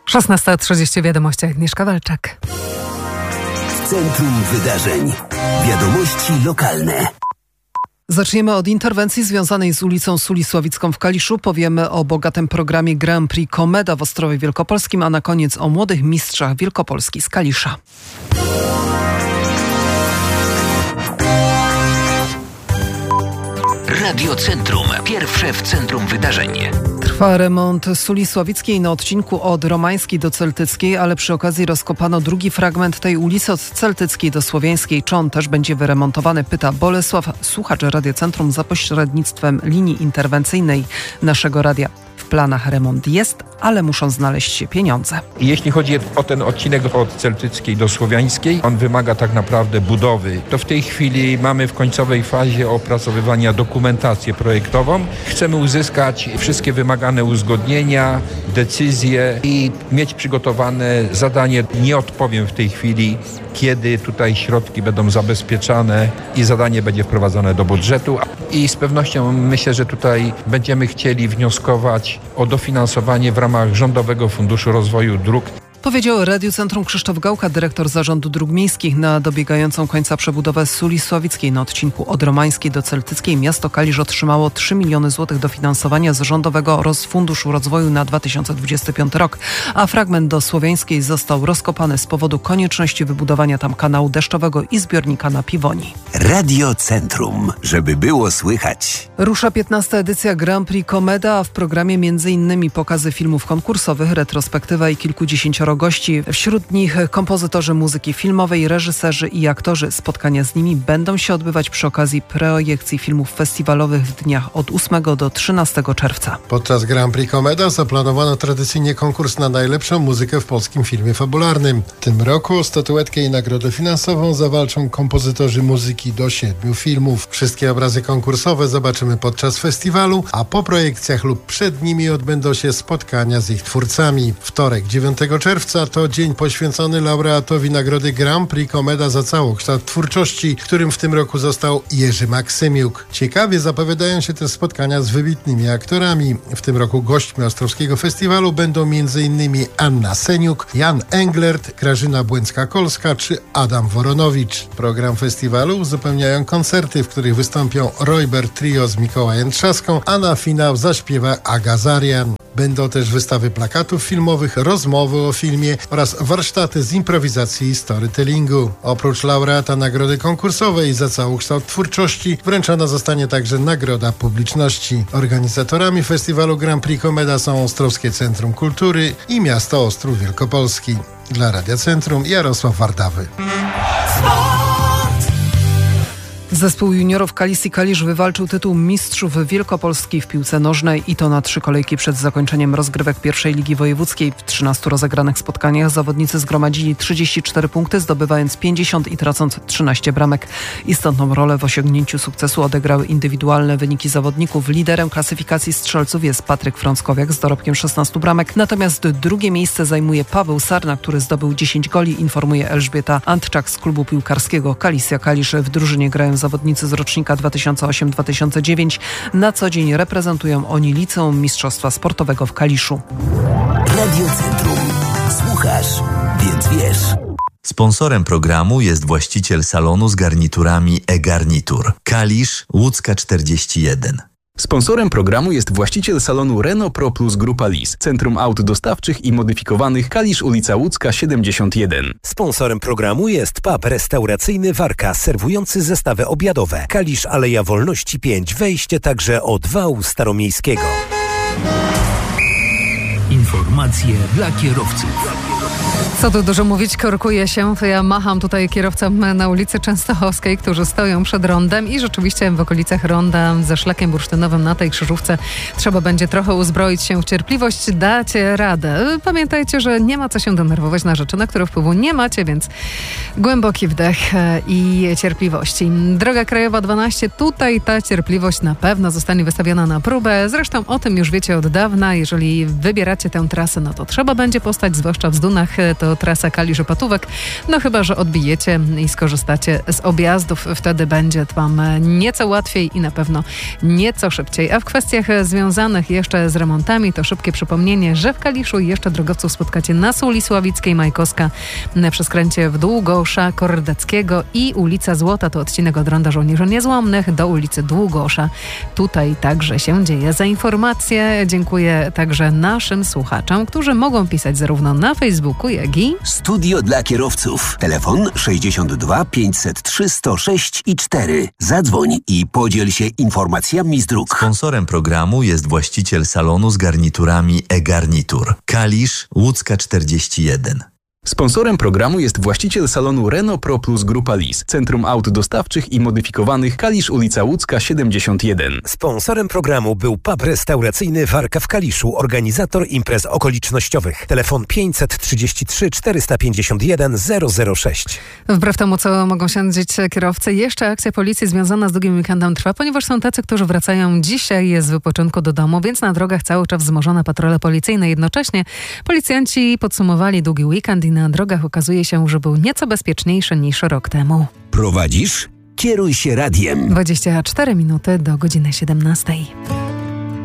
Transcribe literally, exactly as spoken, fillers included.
szesnasta trzydzieści w wiadomościach Agnieszka Walczak. W centrum wydarzeń. Wiadomości lokalne. Zaczniemy od interwencji związanej z ulicą Sulisławicką w Kaliszu. Powiemy o bogatym programie Grand Prix Komeda w Ostrowie Wielkopolskim, a na koniec o młodych mistrzach Wielkopolski z Kalisza. Radio Centrum. Pierwsze w centrum wydarzeń. Trwa remont Suli Sławickiej na odcinku od Romańskiej do Celtyckiej, ale przy okazji rozkopano drugi fragment tej ulicy od Celtyckiej do Słowiańskiej. Czy on też będzie wyremontowany, pyta Bolesław, słuchacz Radio Centrum za pośrednictwem linii interwencyjnej naszego radia. W planach remont jest, ale muszą znaleźć się pieniądze. Jeśli chodzi o ten odcinek od Celtyckiej do Słowiańskiej, on wymaga tak naprawdę budowy. To w tej chwili mamy w końcowej fazie opracowywania dokumentację projektową. Chcemy uzyskać wszystkie wymagane uzgodnienia, decyzje i mieć przygotowane zadanie. Nie odpowiem w tej chwili, kiedy tutaj środki będą zabezpieczane i zadanie będzie wprowadzone do budżetu. I z pewnością myślę, że tutaj będziemy chcieli wnioskować o dofinansowanie w ramach Rządowego Funduszu Rozwoju Dróg. Powiedział Radiu Centrum Krzysztof Gałka, dyrektor Zarządu Dróg Miejskich. Na dobiegającą końca przebudowę Suli Sławickiej na odcinku od Romańskiej do Celtyckiej miasto Kalisz otrzymało trzy miliony złotych dofinansowania z Rządowego Funduszu Rozwoju na dwa tysiące dwudziesty piąty rok, a fragment do Słowiańskiej został rozkopany z powodu konieczności wybudowania tam kanału deszczowego i zbiornika na Piwoni. Radio Centrum, żeby było słychać. Rusza piętnasta edycja Grand Prix Komeda, a w programie między innymi pokazy filmów konkursowych, retrospektywa i kilkudziesięcioro gości. Wśród nich kompozytorzy muzyki filmowej, reżyserzy i aktorzy. Spotkania z nimi będą się odbywać przy okazji projekcji filmów festiwalowych w dniach od ósmego do trzynastego czerwca. Podczas Grand Prix Komeda zaplanowano tradycyjnie konkurs na najlepszą muzykę w polskim filmie fabularnym. W tym roku o statuetkę i nagrodę finansową zawalczą kompozytorzy muzyki do siedmiu filmów. Wszystkie obrazy konkursowe zobaczymy podczas festiwalu, a po projekcjach lub przed nimi odbędą się spotkania z ich twórcami. Wtorek, dziewiątego czerwca to dzień poświęcony laureatowi nagrody Grand Prix Komeda za całokształt twórczości, którym w tym roku został Jerzy Maksymiuk. Ciekawie zapowiadają się też spotkania z wybitnymi aktorami. W tym roku gośćmi Ostrowskiego Festiwalu będą m.in. Anna Seniuk, Jan Englert, Grażyna Błęcka-Kolska czy Adam Woronowicz. Program festiwalu uzupełniają koncerty, w których wystąpią Roybert Trio z Mikołajem Trzaską, a na finał zaśpiewa Aga Zarian. Będą też wystawy plakatów filmowych, rozmowy o filmie oraz warsztaty z improwizacji i storytellingu. Oprócz laureata nagrody konkursowej za całokształt twórczości wręczona zostanie także nagroda publiczności. Organizatorami festiwalu Grand Prix Komeda są Ostrowskie Centrum Kultury i miasto Ostrów Wielkopolski. Dla Radia Centrum Jarosław Wardawy. Zespół juniorów Kalisji Kalisz wywalczył tytuł Mistrzów Wielkopolski w piłce nożnej i to na trzy kolejki przed zakończeniem rozgrywek pierwszej Ligi Wojewódzkiej. W trzynastu rozegranych spotkaniach zawodnicy zgromadzili trzydzieści cztery punkty, zdobywając pięćdziesiąt i tracąc trzynaście bramek. Istotną rolę w osiągnięciu sukcesu odegrały indywidualne wyniki zawodników. Liderem klasyfikacji strzelców jest Patryk Frąckowiak z dorobkiem szesnastu bramek, natomiast drugie miejsce zajmuje Paweł Sarna, który zdobył dziesięć goli, informuje Elżbieta Antczak z klubu piłkarskiego Kalisja Kalisz. W drużynie grają zawodnicy z rocznika dwa tysiące ósmego do dwa tysiące dziewiątego. Na co dzień reprezentują oni Liceum Mistrzostwa Sportowego w Kaliszu. Radio Centrum. Słuchasz, więc wiesz. Sponsorem programu jest właściciel salonu z garniturami e-Garnitur. Kalisz, Łódzka czterdzieści jeden. Sponsorem programu jest właściciel salonu Renault Pro Plus Grupa Lis, Centrum Aut Dostawczych i Modyfikowanych, Kalisz, ulica Łódzka siedemdziesiąt jeden. Sponsorem programu jest pub restauracyjny Warka, serwujący zestawy obiadowe. Kalisz, Aleja Wolności pięć, wejście także od wału staromiejskiego. Informacje dla kierowców. Co tu dużo mówić, korkuje się. To ja macham tutaj kierowcom na ulicy Częstochowskiej, którzy stoją przed rondem i rzeczywiście w okolicach ronda ze szlakiem bursztynowym na tej krzyżówce trzeba będzie trochę uzbroić się w cierpliwość, dać radę. Pamiętajcie, że nie ma co się denerwować na rzeczy, na które wpływu nie macie, więc głęboki wdech i cierpliwości. Droga Krajowa dwanaście, tutaj ta cierpliwość na pewno zostanie wystawiona na próbę. Zresztą o tym już wiecie od dawna. Jeżeli wybieracie tę trasę trasy, no to trzeba będzie postać, zwłaszcza w Zdunach, to trasa Kalisz-Opatówek. No chyba że odbijecie i skorzystacie z objazdów, wtedy będzie wam nieco łatwiej i na pewno nieco szybciej. A w kwestiach związanych jeszcze z remontami, to szybkie przypomnienie, że w Kaliszu jeszcze drogowców spotkacie na Suli Sławickiej, Majkowska, przy skręcie w Długosza, Kordeckiego i ulica Złota, to odcinek od Ronda Żołnierzy Niezłomnych do ulicy Długosza. Tutaj także się dzieje. Za informacje dziękuję także naszym słuchaczom, którzy mogą pisać zarówno na Facebooku, jak i... Studio dla kierowców. Telefon sześćdziesiąt dwa pięćset trzy sto sześć i cztery. Zadzwoń i podziel się informacjami z dróg. Sponsorem programu jest właściciel salonu z garniturami e-Garnitur. Kalisz, Łódzka czterdzieści jeden. Sponsorem programu jest właściciel salonu Renault Pro Plus Grupa Lis, Centrum Aut Dostawczych i Modyfikowanych, Kalisz, ulica Łódzka siedemdziesiąt jeden. Sponsorem programu był pub restauracyjny Warka w Kaliszu, organizator imprez okolicznościowych. Telefon pięćset trzydzieści trzy czterysta pięćdziesiąt jeden zero zero sześć. Wbrew temu, co mogą sądzić kierowcy, jeszcze akcja policji związana z długim weekendem trwa, ponieważ są tacy, którzy wracają dzisiaj z wypoczynku do domu, więc na drogach cały czas wzmożone patrole policyjne. Jednocześnie policjanci podsumowali długi weekend i na drogach okazuje się, że był nieco bezpieczniejszy niż rok temu. Prowadzisz? Kieruj się radiem. dwadzieścia cztery minuty do godziny siedemnastej.